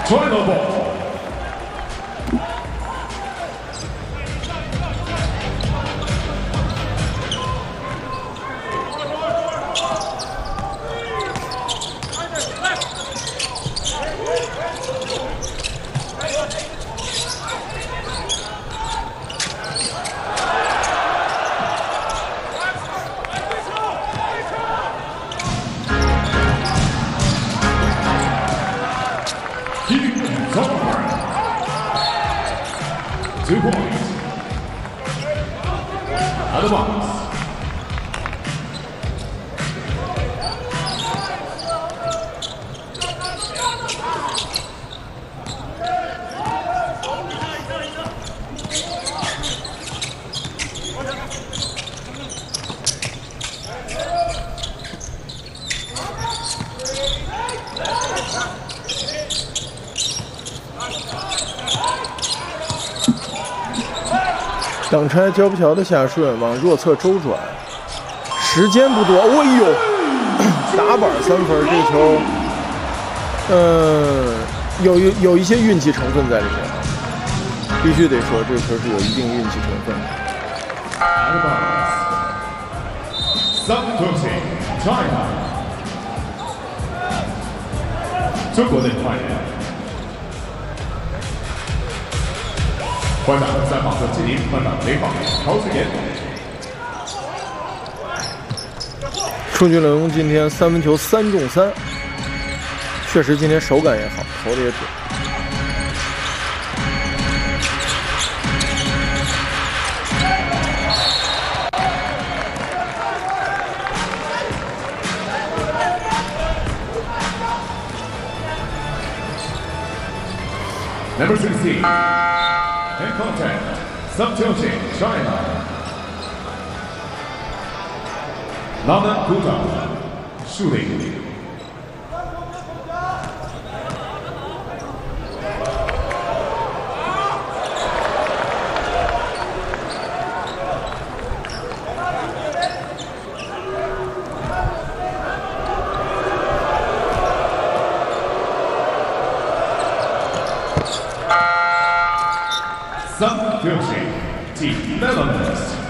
Final ball. It's over. 2 points. Out of box. 挡拆交不桥的下顺往弱侧周转，时间不多。哎呦，打板3分，这球，有一些运气成分在里面啊，必须得说这球是有一定运气成分的。 中国队换人。换挡3榜的吉林，换挡0榜陶志岩。 楚俊龙今天3分球3中3，确实今天手感也好，投的也准。 Number 16. In contact, Subtilting, China. Lana Kuta, shooting. Subtilting, Team Netherlands.